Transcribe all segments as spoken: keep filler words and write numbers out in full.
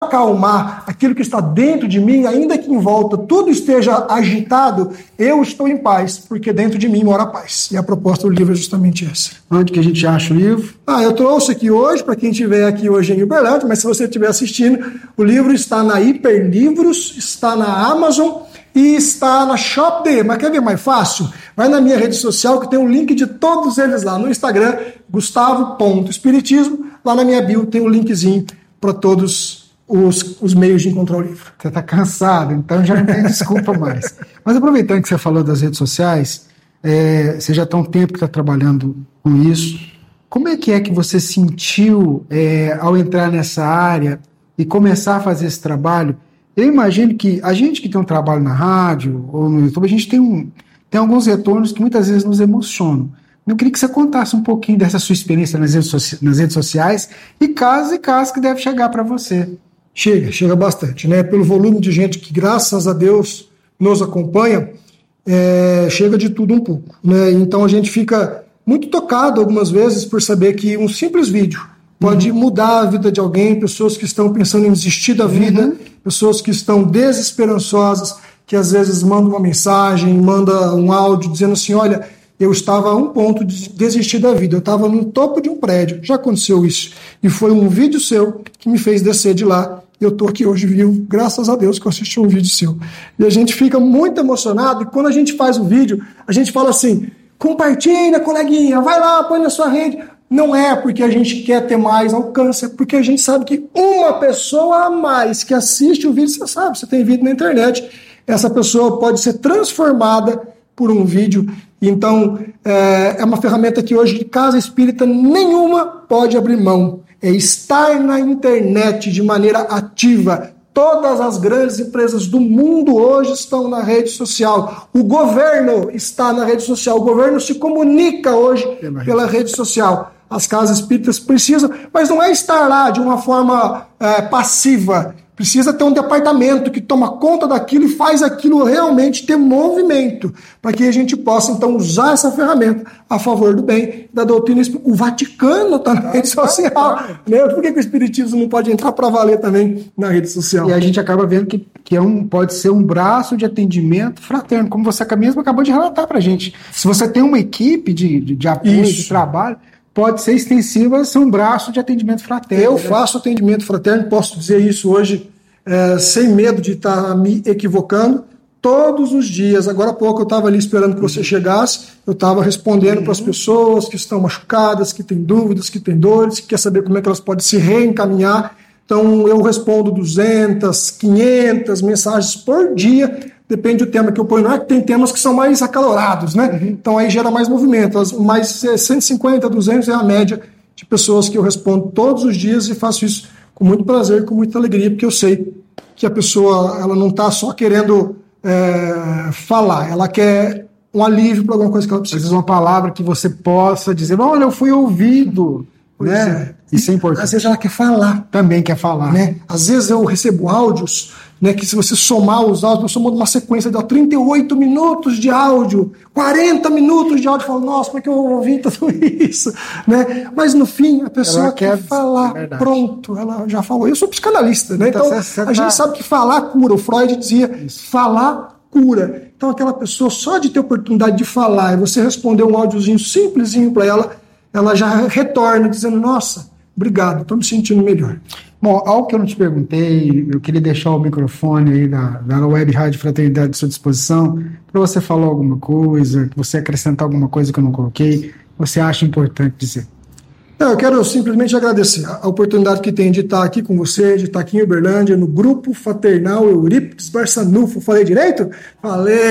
acalmar aquilo que está dentro de mim, ainda que em volta tudo esteja agitado, eu estou em paz, porque dentro de mim mora a paz. E a proposta do livro é justamente essa. Onde que a gente acha o livro? Ah, eu trouxe aqui hoje, para quem estiver aqui hoje em Uberlândia, mas se você estiver assistindo, o livro está na Hiperlivros, está na Amazon e está na Shopee. Mas quer ver mais fácil? Vai na minha rede social que tem um link de todos eles lá. No Instagram, gustavo ponto espiritismo. Lá na minha bio tem um linkzinho para todos os, os meios de encontrar o livro. Você está cansado, então já não tem desculpa mais. Mas aproveitando que você falou das redes sociais, é, você já está um tempo que está trabalhando com isso. Como é que é que você sentiu é, ao entrar nessa área e começar a fazer esse trabalho? Eu imagino que a gente que tem um trabalho na rádio ou no YouTube, a gente tem, um, tem alguns retornos que muitas vezes nos emocionam. Eu queria que você contasse um pouquinho dessa sua experiência nas redes, socia- nas redes sociais e casos e casos que deve chegar para você. Chega, chega bastante, né? Pelo volume de gente que, graças a Deus, nos acompanha, é, chega de tudo um pouco, né? Então a gente fica muito tocado algumas vezes por saber que um simples vídeo pode uhum. mudar a vida de alguém, pessoas que estão pensando em desistir da vida, uhum. pessoas que estão desesperançosas, que às vezes mandam uma mensagem, mandam um áudio dizendo assim, olha, eu estava a um ponto de desistir da vida, eu estava no topo de um prédio, já aconteceu isso, e foi um vídeo seu que me fez descer de lá, e eu estou aqui hoje vivo, graças a Deus que eu assisti um vídeo seu. E a gente fica muito emocionado, e quando a gente faz o vídeo, a gente fala assim, compartilha, coleguinha, vai lá, põe na sua rede. Não é porque a gente quer ter mais alcance, é porque a gente sabe que uma pessoa a mais que assiste o vídeo, você sabe, você tem vídeo na internet, essa pessoa pode ser transformada por um vídeo. Então, é, é uma ferramenta que hoje, casa espírita nenhuma pode abrir mão. É estar na internet de maneira ativa. Todas as grandes empresas do mundo hoje estão na rede social. O governo está na rede social. O governo se comunica hoje pela, pela rede social. As casas espíritas precisam, mas não é estar lá de uma forma é, passiva. Precisa ter um departamento que toma conta daquilo e faz aquilo realmente ter movimento, para que a gente possa, então, usar essa ferramenta a favor do bem, da doutrina espírita. O Vaticano está na rede social. Né? Por que, que o espiritismo não pode entrar para valer também na rede social? E a gente acaba vendo que, que é um, pode ser um braço de atendimento fraterno, como você mesmo acabou de relatar para a gente. Se você tem uma equipe de, de, de apoio, Isso. de trabalho, pode ser extensiva, ser um braço de atendimento fraterno. Eu né? faço atendimento fraterno, posso dizer isso hoje, é, sem medo de estar me equivocando, todos os dias. Agora há pouco eu estava ali esperando que você chegasse, eu estava respondendo uhum. para as pessoas que estão machucadas, que têm dúvidas, que têm dores, que querem saber como é que elas podem se reencaminhar. Então eu respondo duzentas, quinhentas mensagens por dia, depende do tema que eu ponho. Não é que tem temas que são mais acalorados, né? Uhum. Então aí gera mais movimento. As, mais cento e cinquenta, duzentas é a média de pessoas que eu respondo todos os dias e faço isso com muito prazer, com muita alegria, porque eu sei que a pessoa ela não está só querendo é, falar, ela quer um alívio para alguma coisa que ela precisa. Às vezes uma palavra que você possa dizer, olha, eu fui ouvido. Pois né? é. Isso é importante. Às vezes ela quer falar. Também quer falar. Né? Às vezes eu recebo áudios, né, que se você somar os áudios, eu somo uma sequência de ó, trinta e oito minutos de áudio, quarenta minutos de áudio, eu falo, nossa, como é que eu ouvi tudo isso? Né? Mas no fim, a pessoa ela quer, quer falar, é pronto, ela já falou. Eu sou psicanalista, né? Então, então você, você a tá... gente sabe que falar cura. O Freud dizia, isso. falar cura. Então aquela pessoa, só de ter oportunidade de falar, e você responder um áudiozinho simplesinho para ela, ela já retorna dizendo, nossa, obrigado, estou me sentindo melhor. Bom, algo que eu não te perguntei, eu queria deixar o microfone aí da, da Web Rádio Fraternidade à sua disposição, para você falar alguma coisa, você acrescentar alguma coisa que eu não coloquei, você acha importante dizer. Não, eu quero simplesmente agradecer a oportunidade que tem de estar aqui com você, de estar aqui em Uberlândia, no Grupo Fraternal Eurípides Barçanufo. Falei direito? Falei!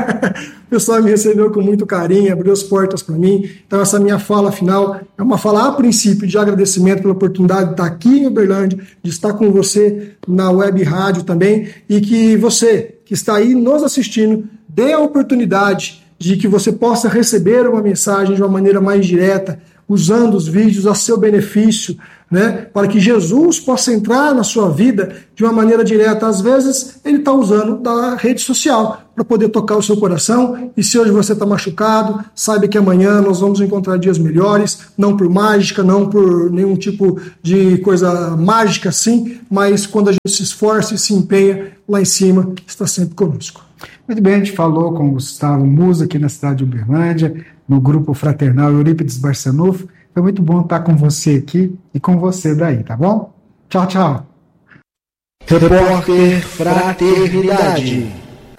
O pessoal me recebeu com muito carinho, abriu as portas para mim. Então essa minha fala final é uma fala a princípio de agradecimento pela oportunidade de estar aqui em Uberlândia, de estar com você na Web Rádio também, e que você que está aí nos assistindo, dê a oportunidade de que você possa receber uma mensagem de uma maneira mais direta, usando os vídeos a seu benefício, né, para que Jesus possa entrar na sua vida de uma maneira direta. Às vezes, ele está usando da rede social para poder tocar o seu coração. E se hoje você está machucado, saiba que amanhã nós vamos encontrar dias melhores, não por mágica, não por nenhum tipo de coisa mágica assim, mas quando a gente se esforça e se empenha, lá em cima está sempre conosco. Muito bem, a gente falou com o Gustavo Musa aqui na cidade de Uberlândia, no grupo fraternal Eurípides Barçanufo. Foi muito bom estar com você aqui e com você daí, tá bom? Tchau, tchau. Repórter Fraternidade.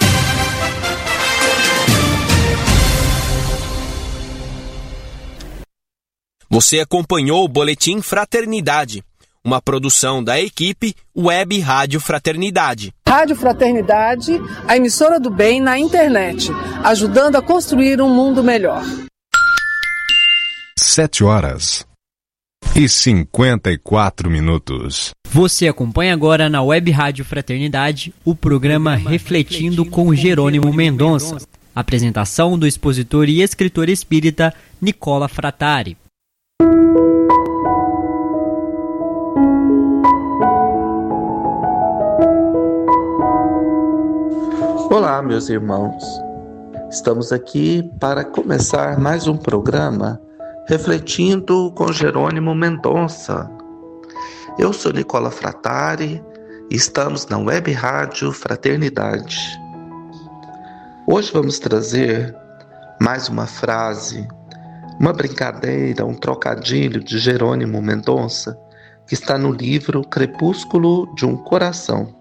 Você acompanhou o Boletim Fraternidade, uma produção da equipe Web Rádio Fraternidade. Rádio Fraternidade, a emissora do bem na internet, ajudando a construir um mundo melhor. Sete horas e cinquenta e quatro minutos. Você acompanha agora na Web Rádio Fraternidade o programa Refletindo com Jerônimo Mendonça. Apresentação do expositor e escritor espírita Nicola Frattari. Olá, meus irmãos. Estamos aqui para começar mais um programa Refletindo com Jerônimo Mendonça. Eu sou Nicola Frattari e estamos na Web Rádio Fraternidade. Hoje vamos trazer mais uma frase, uma brincadeira, um trocadilho de Jerônimo Mendonça, que está no livro Crepúsculo de um Coração.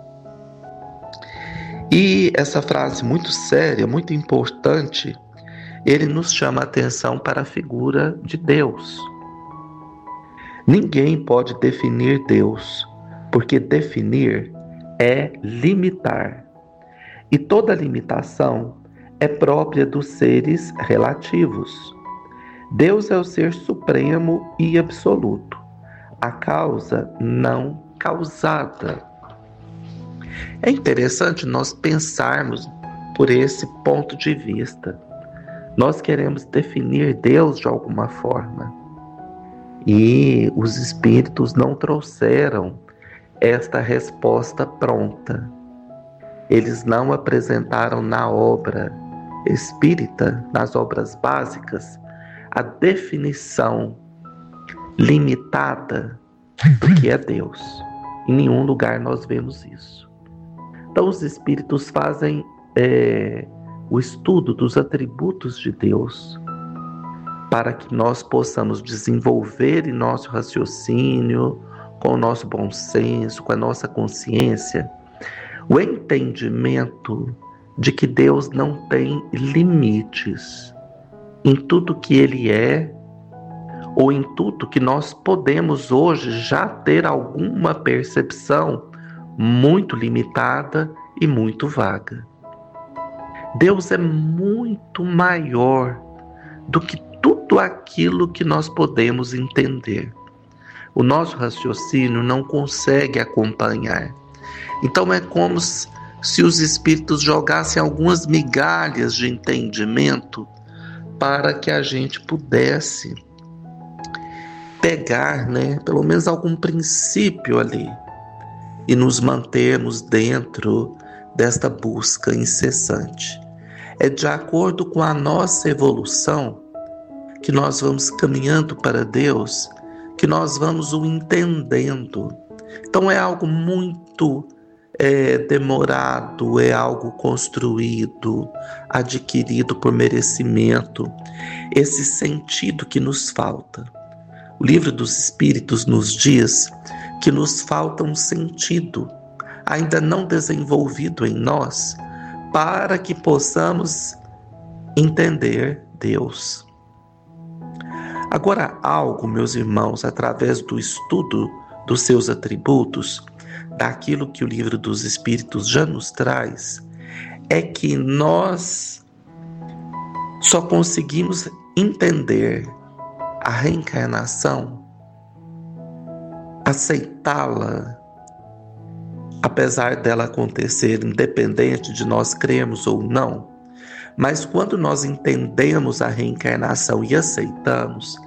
E essa frase muito séria, muito importante, ele nos chama a atenção para a figura de Deus. Ninguém pode definir Deus, porque definir é limitar. E toda limitação é própria dos seres relativos. Deus é o ser supremo e absoluto, a causa não causada. É interessante nós pensarmos por esse ponto de vista. Nós queremos definir Deus de alguma forma. E os espíritos não trouxeram esta resposta pronta. Eles não apresentaram na obra espírita, nas obras básicas, a definição limitada do que é Deus. Em nenhum lugar nós vemos isso. Então os espíritos fazem é, o estudo dos atributos de Deus para que nós possamos desenvolver em nosso raciocínio, com o nosso bom senso, com a nossa consciência, o entendimento de que Deus não tem limites em tudo que Ele é ou em tudo que nós podemos hoje já ter alguma percepção muito limitada e muito vaga. Deus é muito maior do que tudo aquilo que nós podemos entender. O nosso raciocínio não consegue acompanhar. Então é como se os espíritos jogassem algumas migalhas de entendimento para que a gente pudesse pegar, né, pelo menos algum princípio ali e nos mantermos dentro desta busca incessante. É de acordo com a nossa evolução que nós vamos caminhando para Deus, que nós vamos o entendendo. Então é algo muito é, demorado, é algo construído, adquirido por merecimento, esse sentido que nos falta. O Livro dos Espíritos nos diz que nos falta um sentido ainda não desenvolvido em nós para que possamos entender Deus. Agora, algo, meus irmãos, através do estudo dos seus atributos, daquilo que o Livro dos Espíritos já nos traz, é que nós só conseguimos entender a reencarnação, aceitá-la, apesar dela acontecer independente de nós crermos ou não. Mas quando nós entendemos a reencarnação e aceitamos,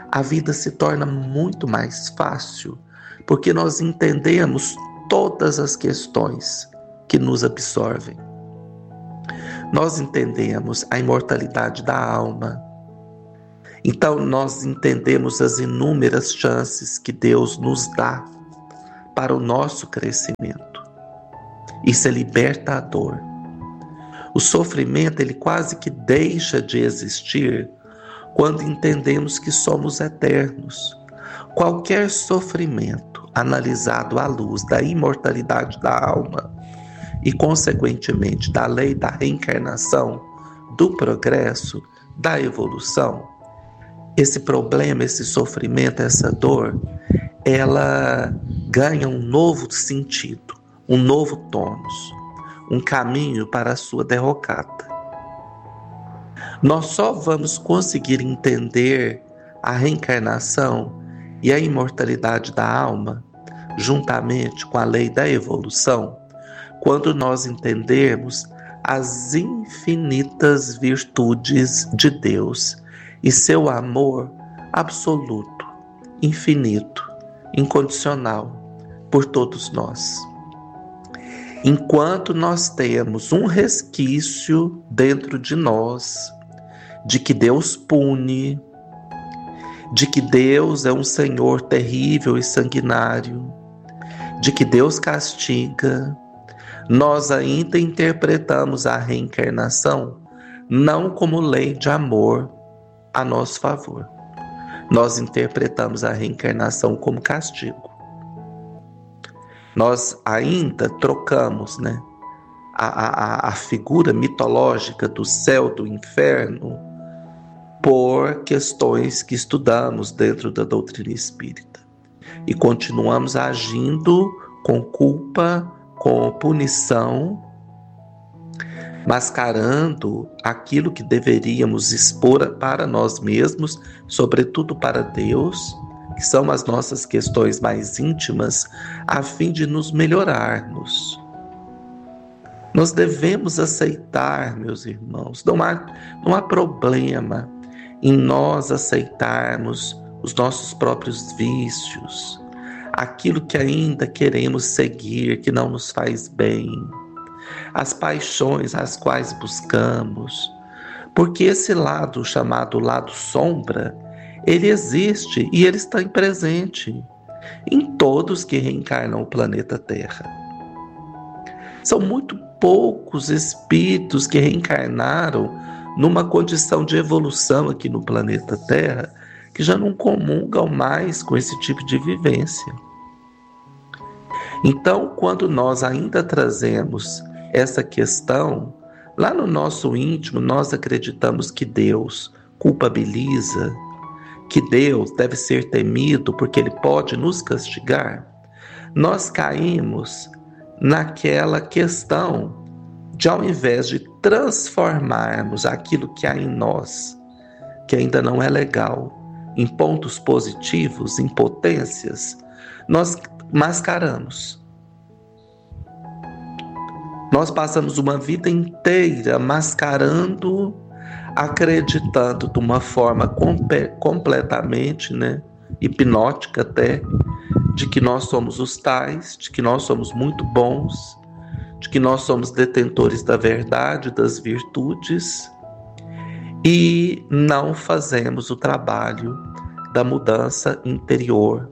a vida se torna muito mais fácil, porque nós entendemos todas as questões que nos absorvem. Nós entendemos a imortalidade da alma. Então nós entendemos as inúmeras chances que Deus nos dá para o nosso crescimento. Isso é libertador. O sofrimento, ele quase que deixa de existir quando entendemos que somos eternos. Qualquer sofrimento analisado à luz da imortalidade da alma e, consequentemente, da lei da reencarnação, do progresso, da evolução, esse problema, esse sofrimento, essa dor, ela ganha um novo sentido, um novo tônus, um caminho para a sua derrocada. Nós só vamos conseguir entender a reencarnação e a imortalidade da alma, juntamente com a lei da evolução, quando nós entendermos as infinitas virtudes de Deus e seu amor absoluto, infinito, incondicional por todos nós. Enquanto nós temos um resquício dentro de nós de que Deus pune, de que Deus é um Senhor terrível e sanguinário, de que Deus castiga, nós ainda interpretamos a reencarnação não como lei de amor a nosso favor. Nós interpretamos a reencarnação como castigo. Nós ainda trocamos, né, a, a, a figura mitológica do céu, do inferno, por questões que estudamos dentro da doutrina espírita. E continuamos agindo com culpa, com punição, mascarando aquilo que deveríamos expor para nós mesmos, sobretudo para Deus, que são as nossas questões mais íntimas, a fim de nos melhorarmos. Nós devemos aceitar, meus irmãos, não há, não há problema em nós aceitarmos os nossos próprios vícios, aquilo que ainda queremos seguir, que não nos faz bem, as paixões às quais buscamos, porque esse lado chamado lado sombra, ele existe e ele está presente em todos que reencarnam o planeta Terra. São muito poucos espíritos que reencarnaram numa condição de evolução aqui no planeta Terra que já não comungam mais com esse tipo de vivência. Então, quando nós ainda trazemos essa questão, lá no nosso íntimo nós acreditamos que Deus culpabiliza, que Deus deve ser temido porque Ele pode nos castigar, nós caímos naquela questão de, ao invés de transformarmos aquilo que há em nós, que ainda não é legal, em pontos positivos, em potências, nós mascaramos. Nós passamos uma vida inteira mascarando, acreditando de uma forma compe- completamente, né, hipnótica até, de que nós somos os tais, de que nós somos muito bons, de que nós somos detentores da verdade, das virtudes, e não fazemos o trabalho da mudança interior,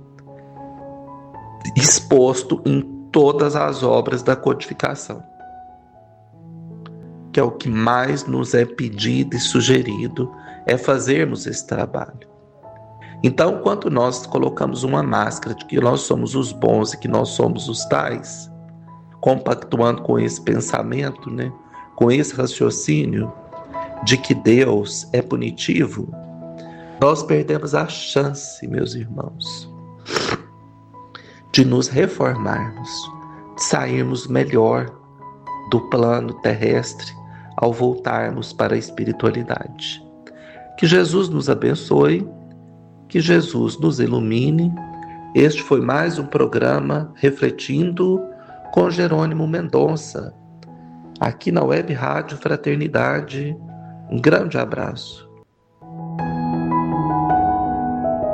exposto em todas as obras da codificação, que é o que mais nos é pedido e sugerido, é fazermos esse trabalho. Então, quando nós colocamos uma máscara de que nós somos os bons e que nós somos os tais, compactuando com esse pensamento, né, com esse raciocínio de que Deus é punitivo, nós perdemos a chance, meus irmãos, de nos reformarmos, de sairmos melhor do plano terrestre ao voltarmos para a espiritualidade. Que Jesus nos abençoe, que Jesus nos ilumine. Este foi mais um programa Refletindo com Jerônimo Mendonça, aqui na Web Rádio Fraternidade. Um grande abraço.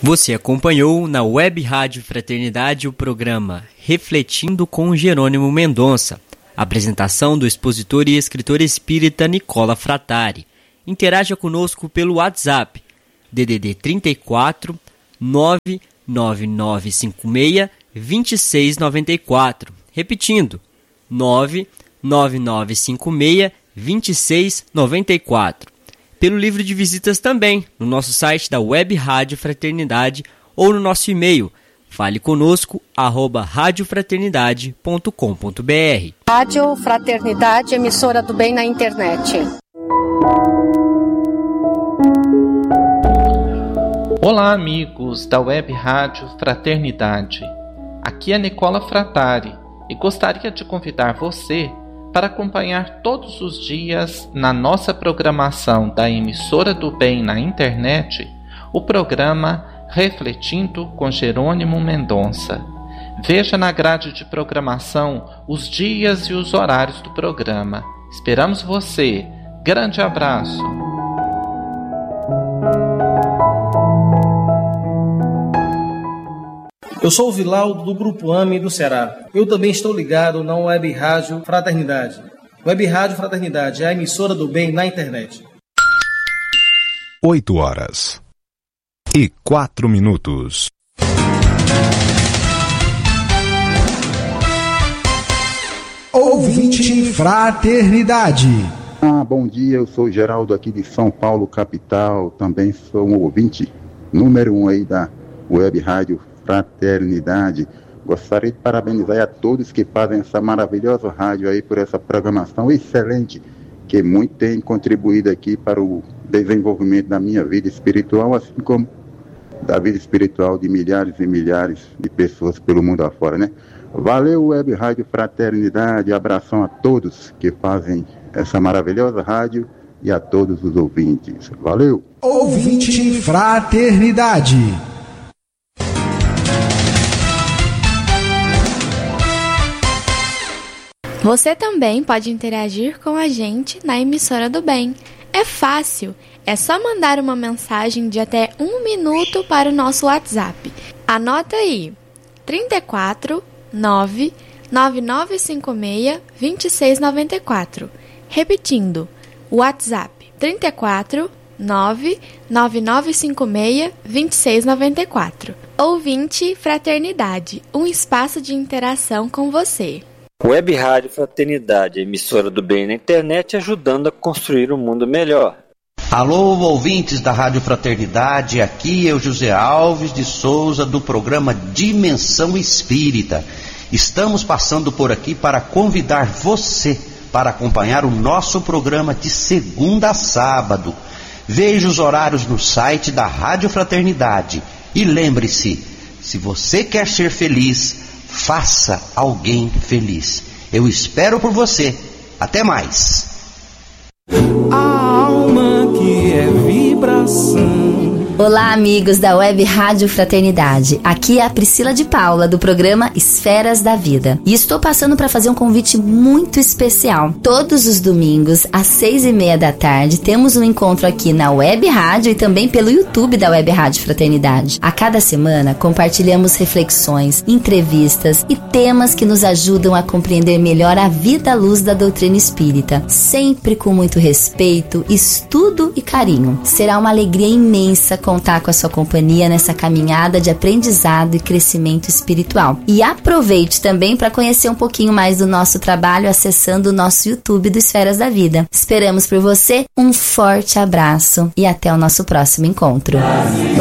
Você acompanhou na Web Rádio Fraternidade o programa Refletindo com Jerônimo Mendonça. Apresentação do expositor e escritor espírita Nicola Frattari. Interaja conosco pelo WhatsApp D D D trinta e quatro, nove nove nove cinco seis, dois seis nove quatro. Repetindo, nove nove nove cinco seis, dois seis nove quatro. Pelo livro de visitas também, no nosso site da Web Rádio Fraternidade ou no nosso e-mail, fale conosco, arroba radiofraternidade ponto com ponto br. Rádio Fraternidade, emissora do bem na internet. Olá, amigos da Web Rádio Fraternidade. Aqui é Nicola Frattari e gostaria de convidar você para acompanhar todos os dias na nossa programação da emissora do bem na internet o programa Refletindo com Jerônimo Mendonça. Veja na grade de programação os dias e os horários do programa. Esperamos você. Grande abraço. Eu sou o Vilaldo do Grupo A M E do Ceará. Eu também estou ligado na Web Rádio Fraternidade. Web Rádio Fraternidade é a emissora do bem na internet. Oito horas e quatro minutos. Ouvinte Fraternidade. Ah, bom dia, eu sou Geraldo aqui de São Paulo, capital. Também sou um ouvinte número um aí da Web Rádio Fraternidade. Gostaria de parabenizar a todos que fazem essa maravilhosa rádio aí por essa programação excelente, que muito tem contribuído aqui para o desenvolvimento da minha vida espiritual, assim como da vida espiritual de milhares e milhares de pessoas pelo mundo afora, né? Valeu, Web Rádio Fraternidade, abração a todos que fazem essa maravilhosa rádio e a todos os ouvintes. Valeu! Ouvinte Fraternidade. Você também pode interagir com a gente na emissora do bem. É fácil, é só mandar uma mensagem de até um minuto para o nosso WhatsApp. Anota aí, trinta e quatro, nove nove nove cinco seis, dois seis nove quatro. Repetindo, WhatsApp trinta e quatro, nove nove nove cinco seis, dois seis nove quatro. Ouvinte Fraternidade, um espaço de interação com você. Web Rádio Fraternidade, emissora do bem na internet, ajudando a construir um mundo melhor. Alô, ouvintes da Rádio Fraternidade, aqui é o José Alves de Souza do programa Dimensão Espírita. Estamos passando por aqui para convidar você para acompanhar o nosso programa de segunda a sábado. Veja os horários no site da Rádio Fraternidade e lembre-se, se você quer ser feliz, faça alguém feliz. Eu espero por você. Até mais. A alma que é vibração. Olá, amigos da Web Rádio Fraternidade. Aqui é a Priscila de Paula, do programa Esferas da Vida. E estou passando para fazer um convite muito especial. Todos os domingos, às seis e meia da tarde, temos um encontro aqui na Web Rádio e também pelo YouTube da Web Rádio Fraternidade. A cada semana, compartilhamos reflexões, entrevistas e temas que nos ajudam a compreender melhor a vida à luz da doutrina espírita. Sempre com muito respeito, estudo e carinho. Será uma alegria imensa contar com a sua companhia nessa caminhada de aprendizado e crescimento espiritual. E aproveite também para conhecer um pouquinho mais do nosso trabalho acessando o nosso YouTube do Esferas da Vida. Esperamos por você, um forte abraço e até o nosso próximo encontro.